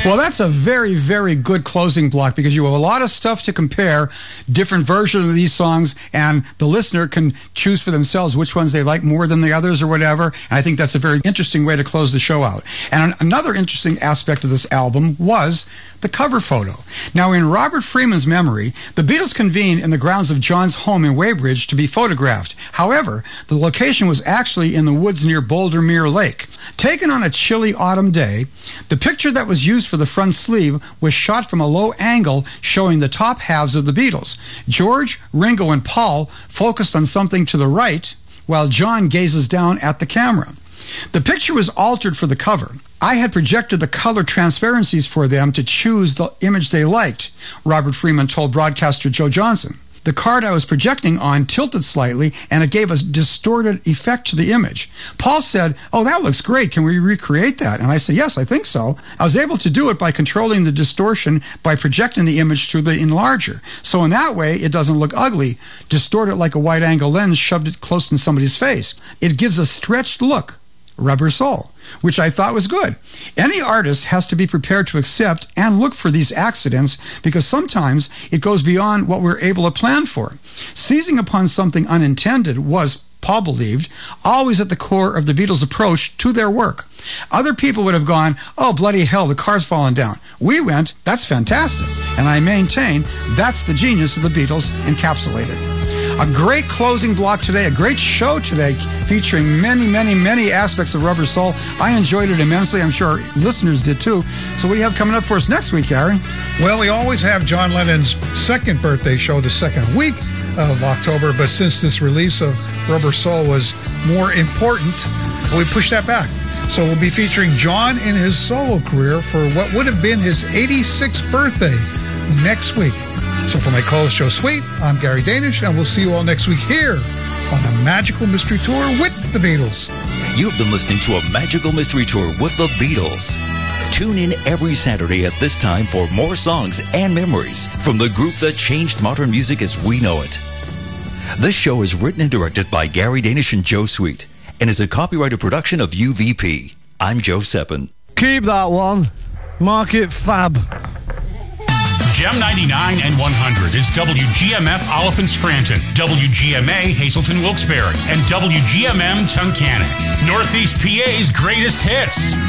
Well, that's a very, very good closing block because you have a lot of stuff to compare, different versions of these songs, and the listener can choose for themselves which ones they like more than the others or whatever. And I think that's a very interesting way to close the show out. And another interesting aspect of this album was the cover photo. Now, in Robert Freeman's memory, the Beatles convened in the grounds of John's home in Weybridge to be photographed. However, the location was actually in the woods near Boulder Mere Lake. Taken on a chilly autumn day, the picture that was used for the front sleeve was shot from a low angle showing the top halves of the Beatles. George, Ringo, and Paul focused on something to the right while John gazes down at the camera. The picture was altered for the cover. I had projected the color transparencies for them to choose the image they liked, Robert Freeman told broadcaster Joe Johnson. The card I was projecting on tilted slightly, and it gave a distorted effect to the image. Paul said, "Oh, that looks great. Can we recreate that?" And I said, "Yes, I think so." I was able to do it by controlling the distortion by projecting the image through the enlarger. So in that way, it doesn't look ugly. Distort it like a wide-angle lens shoved it close in somebody's face. It gives a stretched look. Rubber Soul, which I thought was good. Any artist has to be prepared to accept and look for these accidents because sometimes it goes beyond what we're able to plan for. Seizing upon something unintended was, Paul believed, always at the core of the Beatles' approach to their work. Other people would have gone, "Oh, bloody hell, the car's falling down." We went, "That's fantastic." And I maintain that's the genius of the Beatles encapsulated. A great closing block today, a great show today featuring many, many, many aspects of Rubber Soul. I enjoyed it immensely. I'm sure our listeners did too. So what do you have coming up for us next week, Aaron? Well, we always have John Lennon's second birthday show the second week of October, but since this release of Rubber Soul was more important, we pushed that back. So we'll be featuring John in his solo career for what would have been his 86th birthday next week. So for my co-host Joe Sweet, I'm Gary Danish, and we'll see you all next week here on the Magical Mystery Tour with the Beatles. You've been listening to a Magical Mystery Tour with the Beatles. Tune in every Saturday at this time for more songs and memories from the group that changed modern music as we know it. This show is written and directed by Gary Danish and Joe Sweet and is a copyrighted production of UVP. I'm Joe Seppin. Keep that one. Mark it fab. Gem 99 and 100 is WGMF Oliphant Scranton, WGMA Hazleton Wilkes-Barre, and WGMM Tunkhannock. Northeast PA's greatest hits.